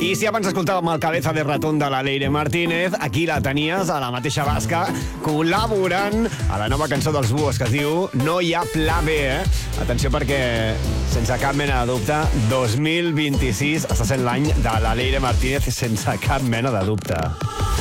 I si abans escoltàvem el cabeza de ratón de la Leire Martínez, aquí la tenies, a la mateixa basca, col·laborant a la nova cançó dels Búhos que es diu No hi ha pla B, Atenció perquè, sense cap mena de dubte, 2026 està sent l'any de la Leire Martínez sense cap mena de dubte.